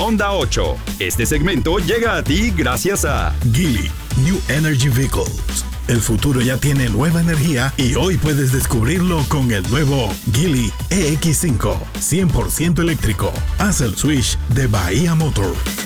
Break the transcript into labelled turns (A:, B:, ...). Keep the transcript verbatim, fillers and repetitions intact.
A: Honda ocho. Este segmento llega a ti gracias a
B: Geely New Energy Vehicles. El futuro ya tiene nueva energía y hoy puedes descubrirlo con el nuevo Geely E X cinco, cien por ciento eléctrico. Haz el switch de Bahía Motor.